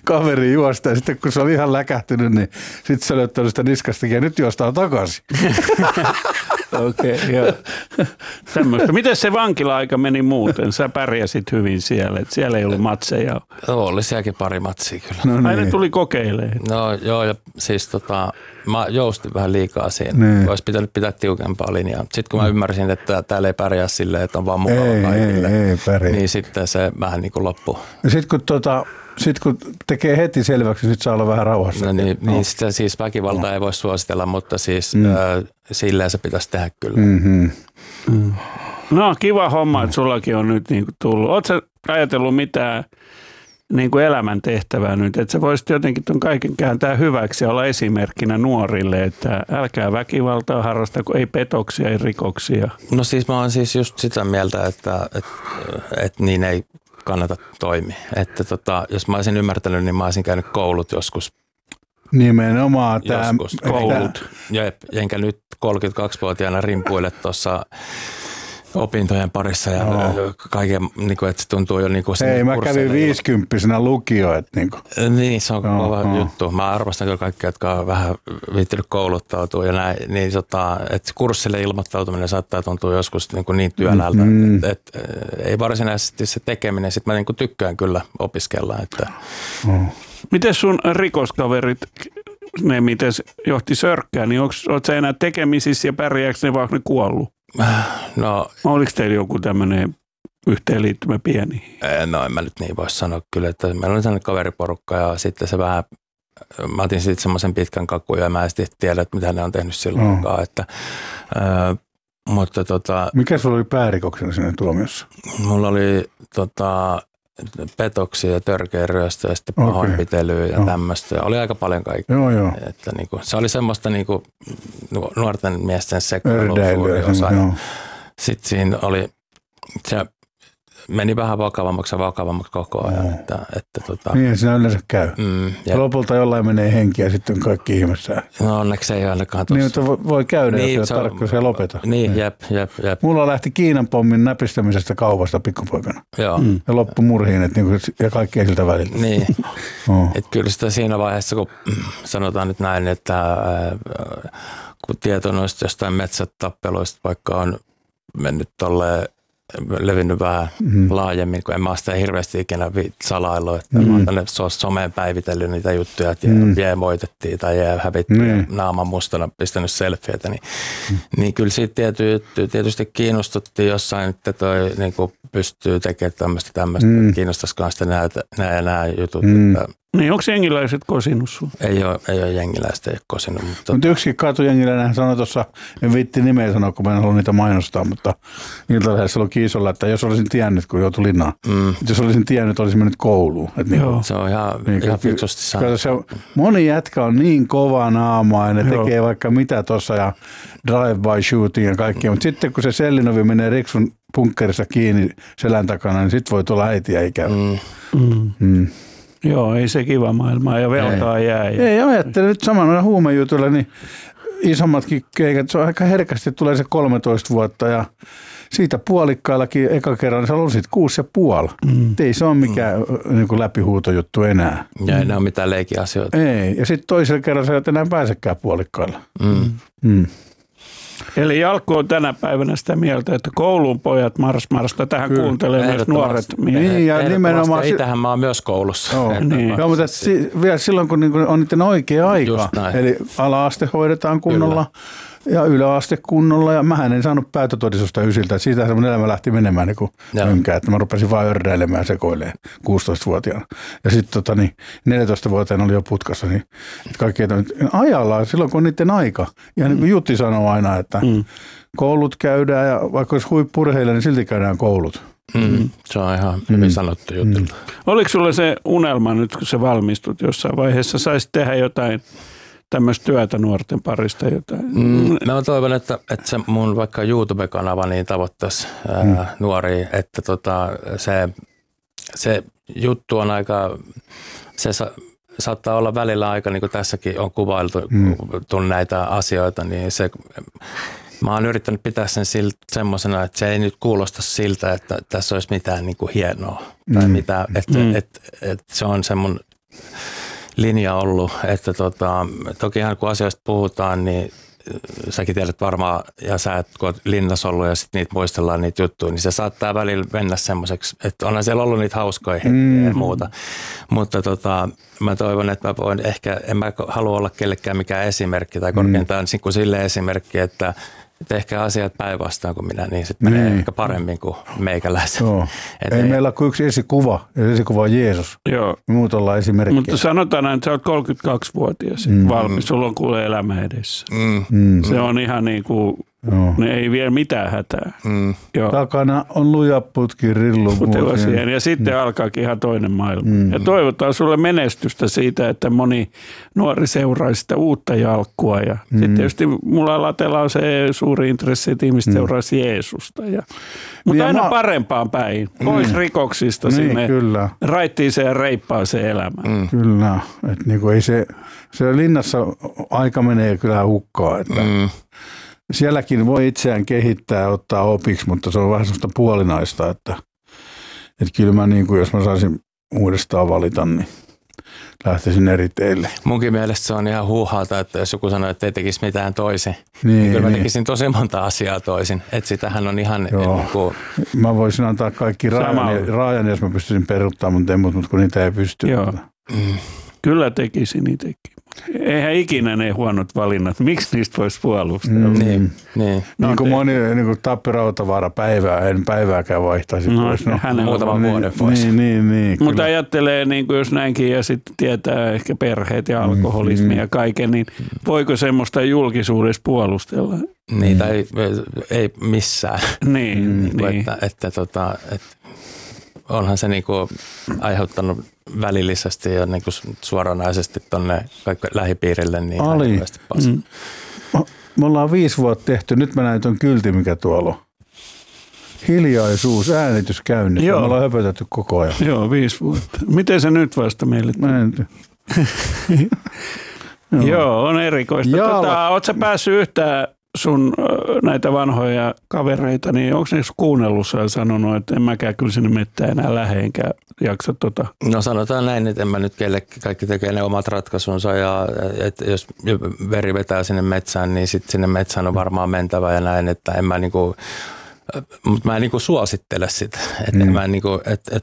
kaveri juosta ja sitten kun se oli ihan läkähtynyt, niin sitten se oli ottanut sitä niskastakin ja nyt juostaan takaisin. Okei, joo. Tämmöistä. Miten se vankila-aika meni muuten? Sä pärjäsit hyvin siellä, että siellä ei ollut matseja. Oli sielläkin pari matsia kyllä. No niin. Aina tuli kokeilemaan. No joo, ja siis mä joustin vähän liikaa siinä. Niin. Olisi pitänyt pitää tiukempaa linjaa. Sitten kun mä ymmärsin, että täällä ei pärjää silleen, että on vaan mukava kaikille, niin sitten se vähän niin kuin loppui. Ja sitten kun tekee heti selväksi, niin sit saa olla vähän rauhassa. No niin sitä siis väkivaltaa ei voi suositella, mutta siis silleen se pitäisi tehdä kyllä. Mm-hmm. No kiva homma, että sullakin on nyt niin kuin tullut. Oletko sä ajatellut mitään niin kuin elämäntehtävää nyt, että sä voisit jotenkin ton kaiken kääntää hyväksi ja olla esimerkkinä nuorille, että älkää väkivaltaa harrastako, ei petoksia, ei rikoksia. No siis mä oon siis just sitä mieltä, että niin ei kannata toimia. Että jos mä olisin ymmärtänyt, niin mä olisin käynyt koulut joskus. Nimenomaan tämä. Joskus koulut. Jep, enkä nyt 32-vuotiaana rimpuille tuossa opintojen parissa ja kaiken, niin kuin, että se tuntuu jo niin kuin ei, mä kävin 50-vuotiaana lukio. Että niin, niin, se on kova juttu. Mä arvostan kyllä kaikkia, jotka on vähän viittynyt kouluttautua ja näin. Niin, että kurssille ilmoittautuminen saattaa tuntua joskus niin työläältä, että ei varsinaisesti se tekeminen. Sitten mä niin kuin tykkään kyllä opiskella. Että. Miten sun rikoskaverit, ne miten johti Sörkkää, niin ootko sä enää tekemisissä ja pärjääkö ne vaan ne kuollut? No, oliko teillä joku tämmöinen yhteenliittymä pieni? No en mä nyt niin voi sanoa kyllä, että meillä oli sellainen kaveriporukka ja sitten se vähän, mä otin sitten semmoisen pitkän kakun ja mä en sitten tiedä, että mitä ne on tehnyt silloinkaan. Että, mutta mikä sulla oli päärikoksena sinne tuomiossa? Mulla oli petoksia ja törkeä ryöstö ja sitten pahoinpitelyä ja tämmöistä. Oli aika paljon kaikkea. Joo. Että niinku, se oli semmoista niinku, nuorten miesten sekoilua suuri osa. Sitten siinä oli, se meni vähän vakavammaksi koko ajan. Niin siinä yleensä käy. Lopulta jollain menee henki ja sitten kaikki ihmeessä. No onneksi ei ainakaan tuossa. Niin, että voi käydä, niin, jos tarkkaan se lopeta. Niin, jep. Mulla lähti Kiinan pommin näpistämisestä kaupasta pikkupoikana. Joo. Ja loppu murhiin, ja kaikkea siltä väliltä. Niin, että kyllä sitä siinä vaiheessa, kun sanotaan nyt näin, että kun tieto noista jostain metsätappeluista vaikka on mennyt tolleen, levinnyt vähän laajemmin, kun en mä sitä hirveästi ikinä salaillut, että mä oon tänne someen päivitellyt niitä juttuja, että jää voitettiin tai jää hävittiin naaman mustana pistänyt selfieitä, niin kyllä siitä tietysti kiinnostuttiin jossain, että toi niin pystyy tekemään tämmöistä, kiinnostaisi kanssa nämä jutut. Niin, onko jengiläiset kosinut sun? Ei ole jengiläistä, ei ole kosinut. Mutta yksikin katujengiläinen sanoi tuossa, en viitti nimeä sanoa, kun mä en halua niitä mainostaa, mutta Iltalehdessä oli kiisolla, että jos olisin tiennyt, kun joutui linnaan, jos olisin tiennyt, olisin mennyt kouluun. Se on ihan fiksusti sanottu. Moni jätkä on niin kova naamainen, tekee vaikka mitä tuossa ja drive-by shooting ja kaikkea, mutta sitten kun se sellinovi menee Riksun punkkerissa kiinni selän takana, niin sitten voi tulla äitiä ikävä. Joo, ei se kiva maailmaa ja velkaa jää. Ei ajattele nyt samalla huumejutuilla, niin isommatkin keikat, se on aika herkästi tulee se 13 vuotta ja siitä puolikkaillakin eka kerran, niin sä luulit 6,5. Ei se ole mikään niin kuin läpihuutojuttu enää. Ja ei ne ole mitään leikiasioita. Ei, ja sitten toisella kerralla sä et enää pääsekään puolikkailla. Eli Jalkko on tänä päivänä sitä mieltä, että koulun pojat marsta tähän kuuntelee myös nuoret miehet. Niin, ja nimenomaan. Eitähän mä oon myös koulussa. Joo, mutta vielä silloin, kun on niiden oikea aika. Eli ala-aste hoidetaan kunnolla. Ja yläaste kunnolla, ja mähän en saanut päätötodistusta ysiltä. Siitä se mun elämä lähti menemään niin kuin ynkään, että mä rupesin vaan ördäilemään ja sekoilemaan 16-vuotiaana. Ja sitten 14-vuotiaana oli jo putkassa, niin kaikki ajallaan silloin, kun on niiden aika. Ja niin kuin Jutti sanoi aina, että koulut käydään, ja vaikka olisi huippu-urheilija, niin silti käydään koulut. Se on ihan hyvin sanottu Juttilta. Oliko sulle se unelma nyt, kun sä valmistut jossain vaiheessa, saisit tehdä jotain tämmöistä työtä nuorten parista jotain? Mä toivon, että se mun vaikka YouTube-kanava niin tavoittaisi nuoria, että se juttu on aika, se saattaa olla välillä aika, niin kuin tässäkin on kuvailtu näitä asioita, niin se, mä oon yrittänyt pitää sen semmoisena, että se ei nyt kuulosta siltä, että tässä olisi mitään niin kuin hienoa tai mitään, että se on semmoinen linja ollut, että tokihan kun asioista puhutaan, niin säkin tiedät varmaan, ja sä et, kun oot linnassa ollut ja sitten niitä muistellaan niitä juttuja, niin se saattaa välillä mennä semmoiseksi, että onhan siellä ollut niitä hauskoja hetkiä ja muuta. Mutta mä toivon, että mä voin en mä halua olla kellekään mikään esimerkki tai korkeintaan kuin sille esimerkki, että ehkä asiat päinvastaan kuin minä, niin sitten menee ehkä paremmin kuin meikäläiset. Ei meillä ole kuin yksi esikuva, ja esikuva on Jeesus. Joo. Muut ollaan esimerkkiä. Mutta sanotaan, että sä oot 32-vuotias valmis, sulla on kuule elämä edessä. Se on ihan niin kuin, ne ei vie mitään hätää. Takana on luja putki rilluvuosien. Ja sitten alkaakin ihan toinen maailma. Ja toivotaan sulle menestystä siitä, että moni nuori seuraisi sitä uutta jalkkua. Ja sitten tietysti mulla latella on se suuri intressi, että ihmiset seuraisi Jeesusta. Mutta aina parempaan päin. Pois rikoksista sinne raittiiseen ja reippaaseen elämään. Kyllä. Että niinku ei se linnassa aika menee kyllä hukkaan. Että sielläkin voi itseään kehittää ja ottaa opiksi, mutta se on vähän sellaista puolinaista, että kyllä mä niin kuin, jos mä saisin uudestaan valita, niin lähtisin eri teille. Munkin mielestä se on ihan huuhaata, että jos joku sanoo, että ei tekisi mitään toisin, niin kyllä mä tekisin tosi monta asiaa toisin. Että sitähän on ihan... Mä voisin antaa kaikki raajan, jos mä pystyisin peruuttamaan mun temmut, mutta kun niitä ei pysty. Kyllä tekisin itsekin. Eihän ikinä ne huonot valinnat. Miksi niistä voisi puolustella? Niin kuin moni niin Tappi Rautavaara en päivääkään vaihtaisi pois. Muutaman vuoden pois. Niin, mutta ajattelee, niin kuin jos näinkin ja sitten tietää ehkä perheet ja alkoholismi ja kaiken, niin voiko semmoista julkisuudessa puolustella? Niitä ei missään. Niin. Että onhan se niinku aiheuttanut välillisesti ja niinku suoranaisesti tuonne lähipiirille niin hirveästi paskaa. Me ollaan 5 vuotta tehty. Nyt mä näin tuon kylti, mikä tuolla on. Hiljaisuus, äänitys käynnissä. Me ollaan höpötetty koko ajan. Joo, 5 vuotta. Miten se nyt vasta meille? Mä en tiedä. Joo, on erikoista. Ootko sä päässyt yhtään sun näitä vanhoja kavereita, niin onko ne kuunnellut ja sanonut, että en mäkään kyllä sinne mettään enää lähde, enkä jaksa No sanotaan näin, että en mä nyt kaikki tekee ne omat ratkaisunsa ja että jos veri vetää sinne metsään, niin sitten sinne metsään on varmaan mentävä ja näin, että en mä niinku, mutta mä en niinku suosittele sitä, että mä niinku,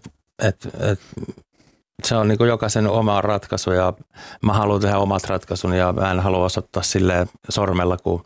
se on niinku jokaisen oma ratkaisu ja mä haluan tehdä omat ratkaisun ja mä en halua osoittaa silleen sormella, kun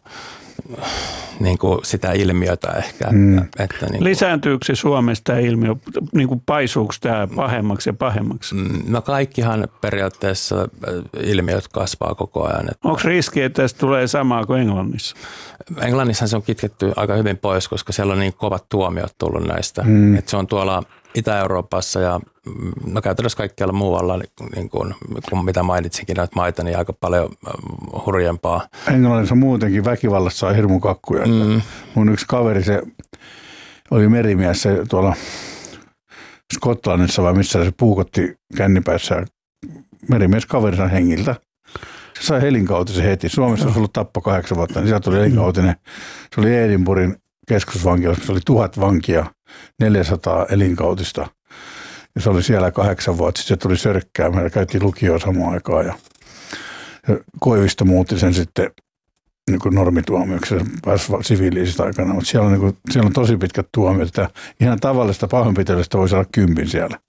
niinku sitä ilmiötä ehkä. Että niinku. Lisääntyykö Suomessa tämä ilmiö? Niinku paisuuko tämä pahemmaksi ja pahemmaksi? No kaikkihan periaatteessa ilmiöt kasvaa koko ajan. Onko riski, että tästä tulee samaa kuin Englannissa? Englannissa se on kitketty aika hyvin pois, koska siellä on niin kovat tuomiot tullut näistä. Että se on tuolla Itä-Euroopassa ja no käytännössä kaikkialla muualla, niin kuin mitä mainitsinkin näitä maita, niin aika paljon hurjempaa. Englannissa muutenkin väkivallassa on hirmu kakkuja. Mun yksi kaveri, se oli merimies, se tuolla Skotlannissa vai missä se puukotti kännipäissä merimieskaverinsa hengiltä. Se sai elinkautisen heti. Suomessa olisi ollut tappo 8 vuotta, niin sieltä tuli elinkautinen. Se oli Edinburghin keskusvankilassa, se oli 1000 vankia, 400 elinkautista. Ja se oli siellä 8 vuotta, sitten se tuli sörkkää. Meillä käytiin lukioon samaan aikaan ja Koivisto muutti sen sitten niin kuin normituomioksi, se pääsi siviiliisistä aikana. Mutta siellä on tosi pitkät tuomiot. Ihan tavallista pahoinpitelystä voi saada 10 siellä.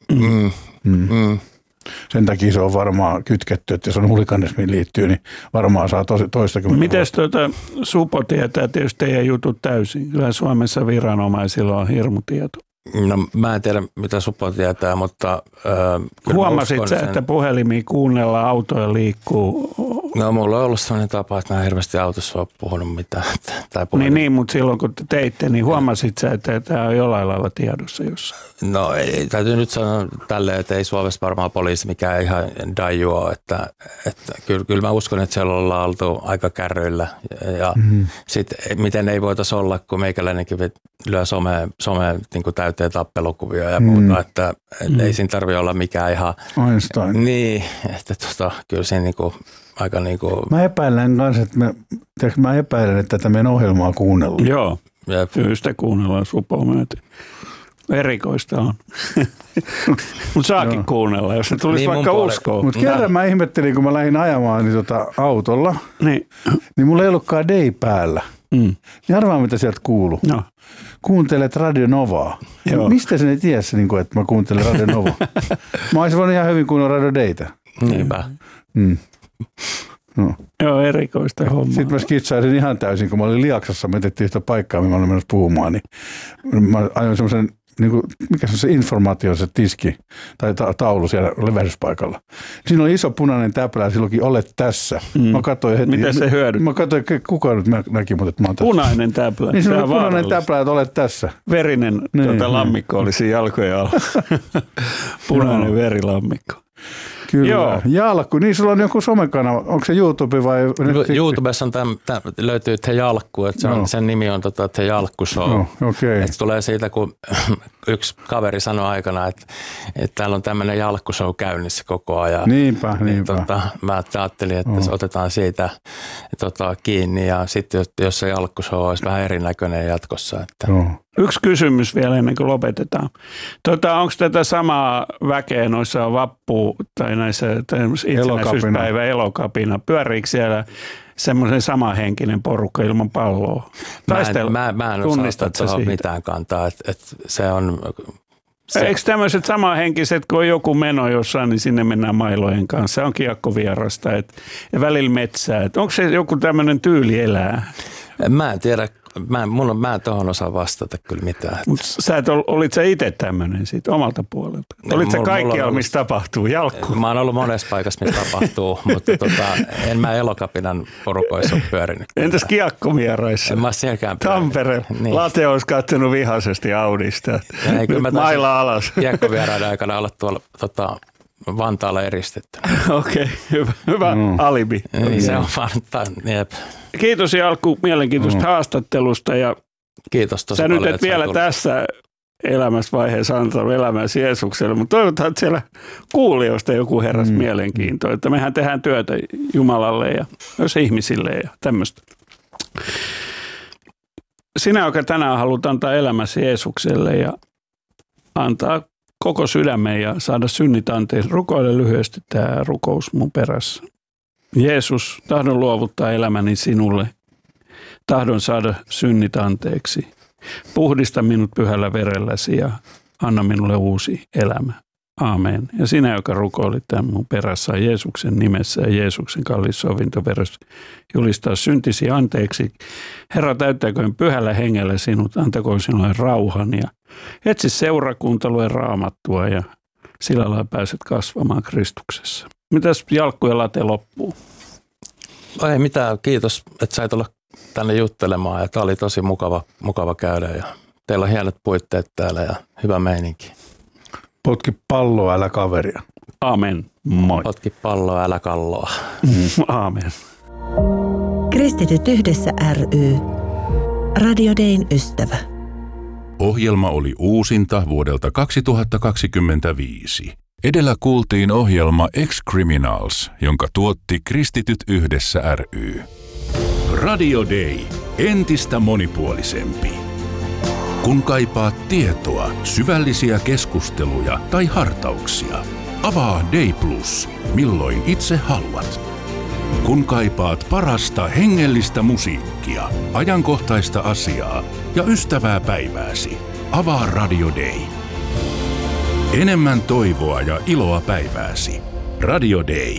Sen takia se on varmaan kytketty, että jos on hulikanismiin liittyy, niin varmaan saa toistakymmentä. Mites Supo tietää tietysti teidän jutut täysin? Kyllä Suomessa viranomaisilla on hirmutieto. No mä en tiedä, mitä Supo tietää, mutta... Huomasit sä, että puhelimia kuunnellaan, autoja liikkuu? No mulla on ollut sellainen tapa, että mä en hirveästi autossa ole puhunut mitään. Niin, mutta silloin kun te teitte, niin huomasit sä, että tämä on jollain lailla tiedossa jossain? No ei, täytyy nyt sanoa tälleen, että ei Suomessa varmaan poliisi mikään ihan daiju ole. Että kyllä mä uskon, että siellä ollaan oltu aika kärryillä. Ja sitten miten ei voitaisi olla, kun meikäläinenkin lyö someen niin kuin täyteen tappelukuvia ja muuta. Että ei siinä tarvitse olla mikään ihan... Einstein. Niin, että kyllä siinä niinku aika niinku... Mä epäilen kanssa, että tätä meidän ohjelmaa kuunnellaan. Joo, kyllä sitä kuunnellaan Supoa myöten. Erikoista on. Mutta saakin kuunnella, jos se tulisi niin vaikka uskoon. Mutta kerran mä ihmettelin, kun mä lähdin ajamaan autolla, niin mulla ei ollutkaan Day päällä. Niin arvaa, mitä sieltä kuuluu. No. Kuuntelet Radio Novaa. Mistä sen ei tiedä, että mä kuuntelen Radio Novaa? Mä olisin voinut ihan hyvin kuunnella Radio Daytä. Niinpä. No. Joo, erikoista hommaa. Sitten mä skitsaisin ihan täysin, kun mä olin Liaksassa, me etettiin sitä paikkaa, mihin mä olin menossa puhumaan, niin mä ajoin semmoisen, mikä se on se informaatio, se tiski tai taulu siellä levähdyspaikalla. Siinä oli iso punainen täplä ja silloinkin olet tässä. Mä katsoin heti. Mitä se hyödyt? Mä katsoin, kuka nyt näki, mutta mä oon tässä. Punainen täplä. Niin se oli punainen täplä, että olet tässä. Verinen lammikko oli siinä jalkojen alla. Punainen verilammikko. Kyllä. Joo. Jalkku. Niin sulla on joku somekanava. Onko se YouTube vai? YouTubessa löytyy The Jalkku. Että sen nimi on The Jalkku Show. No, okay. Se tulee siitä, kun yksi kaveri sanoi aikana, että täällä on tämmöinen Jalkku Show käynnissä koko ajan. Niinpä. Mä ajattelin, että otetaan siitä kiinni ja sitten jos se Jalkku Show olisi vähän erinäköinen jatkossa. Että. Yksi kysymys vielä ennen kuin lopetetaan. Onko tätä samaa väkeä noissa vappu- tai näissä itsenäisyyspäivä elokapina? Pyöriikö siellä semmoisen samanhenkinen porukka ilman palloa? Mä en osaa tuohon mitään kantaa. Että se on... Eikö tämmöiset samanhenkiset, kun on joku meno jossain, niin sinne mennään mailojen kanssa. On kiekkovierasta ja välillä metsää. Onko se joku tämmöinen tyyli elää? Mä en tiedä. Mä en tuohon osaa vastata kyllä mitään. Olit sä itse tämmöinen siitä omalta puolelta? Olit sä kaikkialla, missä tapahtuu jalkku? Mä oon ollut monessa paikassa, missä tapahtuu, mutta en mä Elokapinan porukoissa ole pyörinyt. Entäs kiekkovieraissa? En mä sielläkään pyörinyt. Tampere. Niin. Late olisi katsonut vihaisesti Audista. Nyt mailla alas. Kiekkovieraiden aikana olla tuolla Vantaalla eristetty. Okei, hyvä alibi. Niin se on vaan, Kiitos Jalkku mielenkiintoista haastattelusta. Ja kiitos tosi paljon. Sä nyt et vielä tässä elämäsvaiheessa antaa elämäsi Jeesukselle, mutta toivotaan, että siellä kuulijoista joku heräsi mielenkiintoa. Että mehän tehdään työtä Jumalalle ja myös ihmisille ja tämmöistä. Sinä, joka tänään haluat antaa elämäsi Jeesukselle ja antaa koko sydämen ja saada synnit anteeksi. Rukoile lyhyesti tämä rukous mun perässä. Jeesus, tahdon luovuttaa elämäni sinulle. Tahdon saada synnit anteeksi. Puhdista minut pyhällä verelläsi ja anna minulle uusi elämä. Aamen. Ja sinä, joka rukoilit tämän mun perässä Jeesuksen nimessä ja Jeesuksen kallis sovintoveressä, julistaa syntisi anteeksi. Herra, täyttäköön pyhällä hengellä sinut, antakoon sinulle rauhan ja etsi seurakunta, lue Raamattua ja sillä lailla pääset kasvamaan Kristuksessa. Mitäs Jalkku ja Late loppuu? Ei mitään, kiitos, että sait olla tänne juttelemaan ja tämä oli tosi mukava käydä ja teillä on hienot puitteet täällä ja hyvä meininki. Potki palloa, älä kaveria. Amen. Moi. Potki palloa, älä kalloa. Aamen. Kristityt yhdessä ry. Radio Dayn ystävä. Ohjelma oli uusinta vuodelta 2025. Edellä kuultiin ohjelma Ex-Criminals, jonka tuotti Kristityt yhdessä ry. Radio Day. Entistä monipuolisempi. Kun kaipaat tietoa, syvällisiä keskusteluja tai hartauksia, avaa Day Plus, milloin itse haluat. Kun kaipaat parasta hengellistä musiikkia, ajankohtaista asiaa ja ystävää päivääsi, avaa Radio Day. Enemmän toivoa ja iloa päivääsi. Radio Day.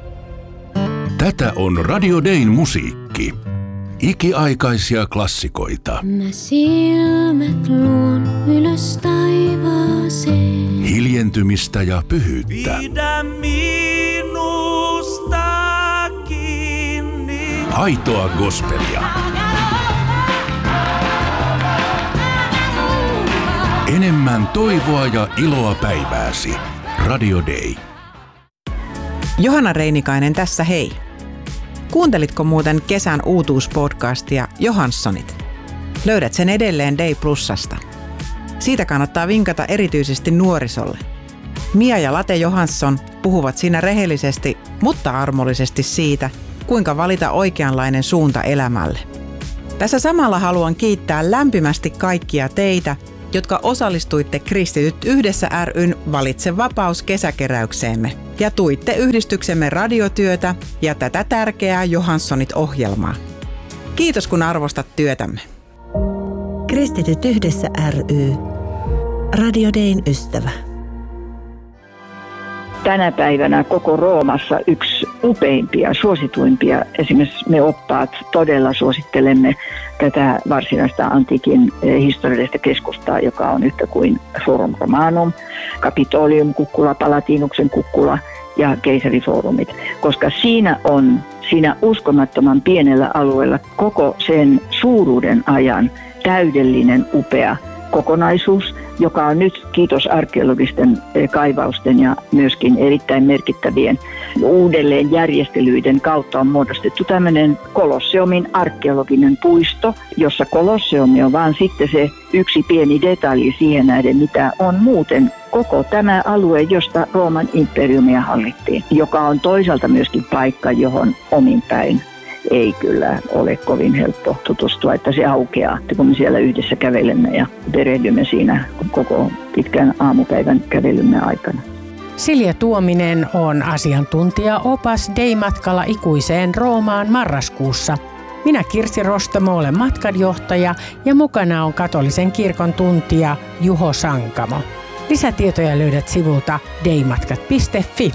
Tätä on Radio Dayn musiikki. Ikiaikaisia klassikoita. Mä silmät luon ylös taivaaseen. Hiljentymistä ja pyhyyttä. Pidä minusta kiinni. Aitoa gospelia. Enemmän toivoa ja iloa päivääsi. Radio Day. Johanna Reinikainen tässä hei. Kuuntelitko muuten kesän uutuuspodcastia Johanssonit? Löydät sen edelleen Day Plusasta. Siitä kannattaa vinkata erityisesti nuorisolle. Mia ja Late Johansson puhuvat siinä rehellisesti, mutta armollisesti siitä, kuinka valita oikeanlainen suunta elämälle. Tässä samalla haluan kiittää lämpimästi kaikkia teitä, jotka osallistuitte Kristityt yhdessä ry:n Valitse vapaus -kesäkeräykseemme ja tuitte yhdistyksemme radiotyötä ja tätä tärkeää Johanssonit-ohjelmaa. Kiitos, kun arvostat työtämme. Kristityt yhdessä ry. Radio Dayn ystävä. Tänä päivänä koko Roomassa yksi upeimpia, suosituimpia. Esimerkiksi me oppaat todella suosittelemme tätä varsinaista antiikin historiallista keskustaa, joka on yhtä kuin Forum Romanum, Capitolium kukkula, Palatinuksen kukkula ja keisarifoorumit. Koska siinä uskomattoman pienellä alueella koko sen suuruuden ajan täydellinen upea kokonaisuus, joka on nyt kiitos arkeologisten kaivausten ja myöskin erittäin merkittävien uudelleenjärjestelyiden kautta on muodostettu tämmöinen Kolosseumin arkeologinen puisto, jossa Kolosseumi on vaan sitten se yksi pieni detalji siihen nähden, mitä on muuten koko tämä alue, josta Rooman imperiumia hallittiin, joka on toisaalta myöskin paikka, johon omin päin ei kyllä ole kovin helppo tutustua, että se aukeaa, kun me siellä yhdessä kävelemme ja perehdymme siinä koko pitkän aamupäivän kävelymme aikana. Silja Tuominen on asiantuntija-opas Day-matkalla ikuiseen Roomaan marraskuussa. Minä Kirsi Rostamo olen matkanjohtaja ja mukana on katolisen kirkon tuntija Juho Sankamo. Lisätietoja löydät sivulta daymatkat.fi.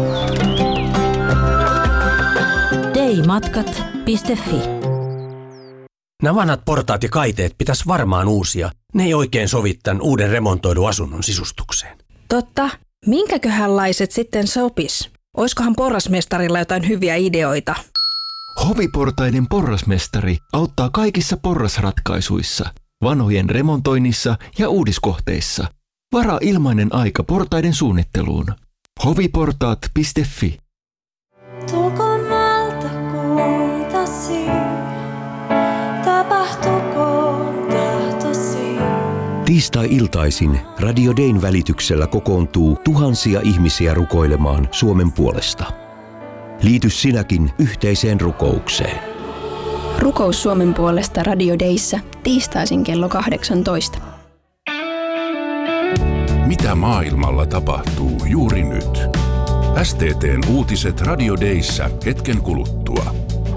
daymatkat.fi. Nämä vanhat portaat ja kaiteet pitäisi varmaan uusia. Ne ei oikein sovi tämän uuden remontoidun asunnon sisustukseen. Totta. Minkäköhänlaiset sitten sopis? Oiskohan porrasmestarilla jotain hyviä ideoita? Hoviportaiden porrasmestari auttaa kaikissa porrasratkaisuissa, vanhojen remontoinnissa ja uudiskohteissa. Varaa ilmainen aika portaiden suunnitteluun. hoviportaat.fi. Tiistai-iltaisin Radio Dayn välityksellä kokoontuu tuhansia ihmisiä rukoilemaan Suomen puolesta. Liity sinäkin yhteiseen rukoukseen. Rukous Suomen puolesta Radio Dayssä tiistaisin kello 18. Mitä maailmalla tapahtuu juuri nyt? STT:n uutiset Radio Dayssä hetken kuluttua.